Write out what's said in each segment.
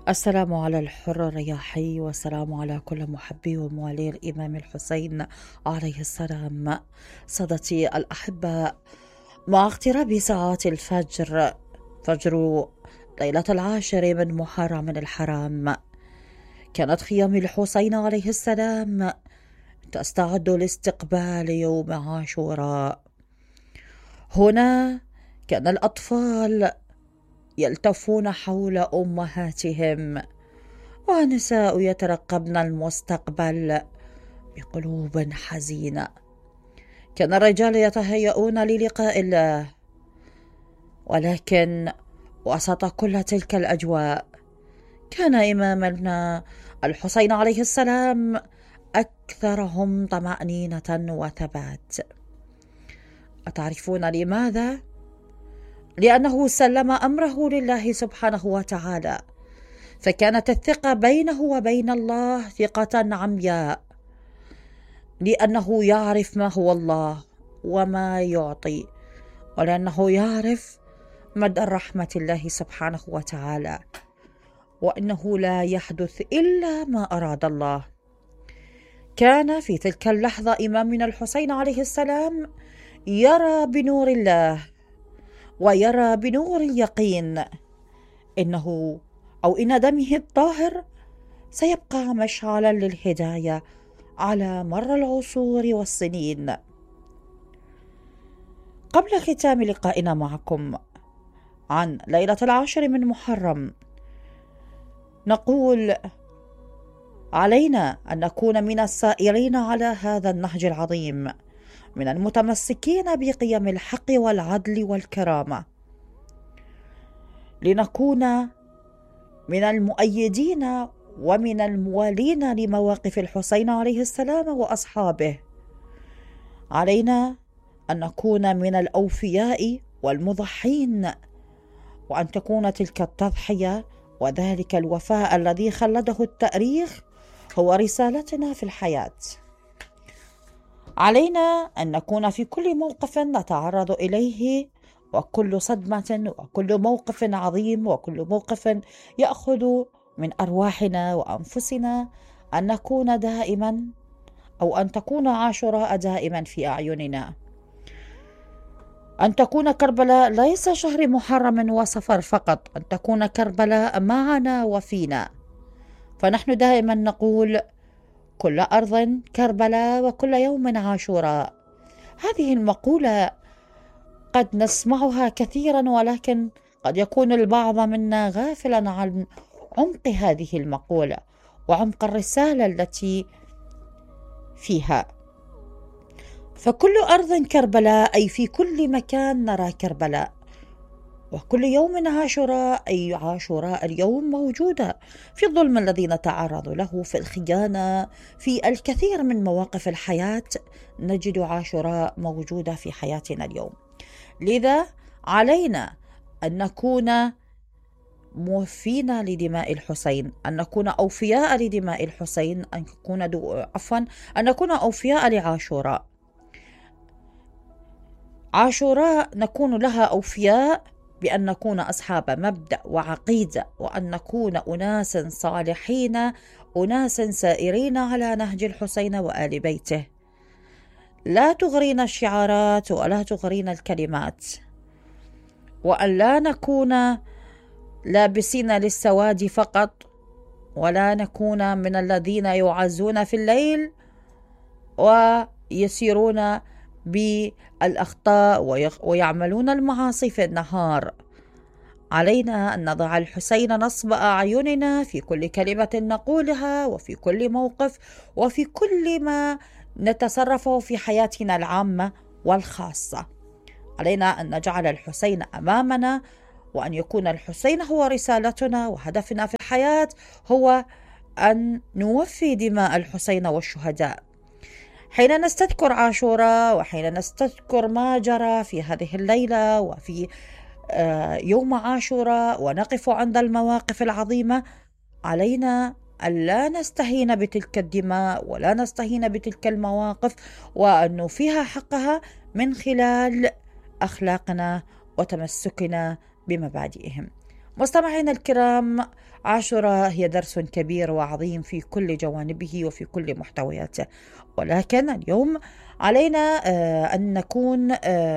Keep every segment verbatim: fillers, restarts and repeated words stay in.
السلام على الحر الرياحي، والسلام على كل محبي وموالي الإمام الحسين عليه السلام. صدتي الأحبة، مع اقتراب ساعات الفجر، فجر ليلة العاشر من محرم الحرام، كانت خيام الحسين عليه السلام تستعد لاستقبال يوم عاشوراء. هنا كان الأطفال يلتفون حول أمهاتهم، والنساء يترقبن المستقبل بقلوب حزينة. كان الرجال يتهيئون للقاء الله، ولكن وسط كل تلك الأجواء كان إمامنا الحسين عليه السلام أكثرهم طمأنينة وثبات. أتعرفون لماذا؟ لأنه سلم أمره لله سبحانه وتعالى، فكانت الثقة بينه وبين الله ثقة عمياء، لأنه يعرف ما هو الله وما يعطي، ولأنه يعرف مدى رحمة الله سبحانه وتعالى، وأنه لا يحدث إلا ما أراد الله. كان في تلك اللحظة إمامنا الحسين عليه السلام يرى بنور الله، ويرى بنور اليقين إنه أو إن دمه الطاهر سيبقى مشعلا للهداية على مر العصور والسنين. قبل ختام لقائنا معكم عن ليلة العاشر من محرم، نقول علينا أن نكون من السائرين على هذا النهج العظيم، من المتمسكين بقيم الحق والعدل والكرامة، لنكون من المؤيدين ومن الموالين لمواقف الحسين عليه السلام وأصحابه. علينا أن نكون من الأوفياء والمضحين، وأن تكون تلك التضحية وذلك الوفاء الذي خلده التاريخ هو رسالتنا في الحياة. علينا أن نكون في كل موقف نتعرض إليه، وكل صدمة، وكل موقف عظيم، وكل موقف يأخذ من أرواحنا وأنفسنا، أن نكون دائما أو أن تكون عاشوراء دائما في أعيننا، أن تكون كربلاء ليس شهر محرم وصفر فقط، أن تكون كربلاء معنا وفينا. فنحن دائما نقول كل أرض كربلاء وكل يوم عاشوراء. هذه المقولة قد نسمعها كثيرا، ولكن قد يكون البعض منا غافلا عن عمق هذه المقولة وعمق الرسالة التي فيها. فكل أرض كربلاء، أي في كل مكان نرى كربلاء، وكل يوم عاشوراء، أي عاشوراء اليوم موجودة في الظلم الذي نتعرض له، في الخيانة، في الكثير من مواقف الحياة نجد عاشوراء موجودة في حياتنا اليوم. لذا علينا أن نكون موفين لدماء الحسين، أن نكون أوفياء لدماء الحسين، أن نكون دو... عفوا أن نكون أوفياء لعاشوراء. عاشوراء نكون لها أوفياء بأن نكون أصحاب مبدأ وعقيدة، وأن نكون أناس صالحين، أناس سائرين على نهج الحسين وآل بيته. لا تغرينا الشعارات ولا تغرينا الكلمات، وأن لا نكون لابسين للسواد فقط، ولا نكون من الذين يعزون في الليل ويسيرون بالأخطاء ويعملون المعاصي في النهار. علينا أن نضع الحسين نصب أعيننا في كل كلمة نقولها، وفي كل موقف، وفي كل ما نتصرفه في حياتنا العامة والخاصة. علينا أن نجعل الحسين أمامنا، وأن يكون الحسين هو رسالتنا، وهدفنا في الحياة هو أن نوفي دماء الحسين والشهداء. حين نستذكر عاشوراء، وحين نستذكر ما جرى في هذه الليلة وفي يوم عاشوراء، ونقف عند المواقف العظيمة، علينا أن لا نستهين بتلك الدماء ولا نستهين بتلك المواقف، وأن نوفيها حقها من خلال أخلاقنا وتمسكنا بمبادئهم. مستمعينا الكرام، عاشوراء هي درس كبير وعظيم في كل جوانبه وفي كل محتوياته، ولكن اليوم علينا أن نكون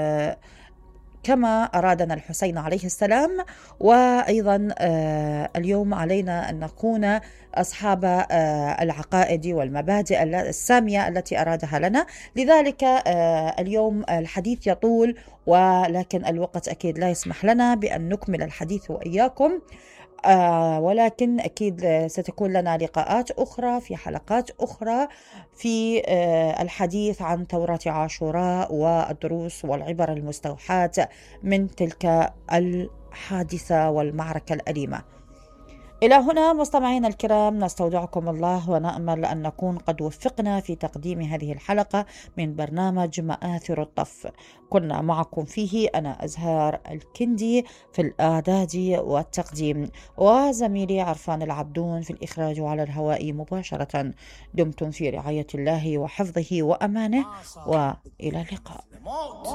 كما أرادنا الحسين عليه السلام، وأيضا اليوم علينا أن نكون أصحاب العقائد والمبادئ السامية التي أرادها لنا. لذلك اليوم الحديث يطول، ولكن الوقت أكيد لا يسمح لنا بأن نكمل الحديث وإياكم، آه ولكن أكيد ستكون لنا لقاءات أخرى في حلقات أخرى في آه الحديث عن توراة عاشوراء والدروس والعبر المستوحاة من تلك الحادثة والمعركة الأليمة. إلى هنا مستمعينا الكرام نستودعكم الله، ونأمل أن نكون قد وفقنا في تقديم هذه الحلقة من برنامج مآثر الطف. كنا معكم فيه أنا أزهار الكندي في الإعداد والتقديم، وزميلي عرفان العبدون في الإخراج على الهواء مباشرة. دمتم في رعاية الله وحفظه وأمانه، وإلى اللقاء.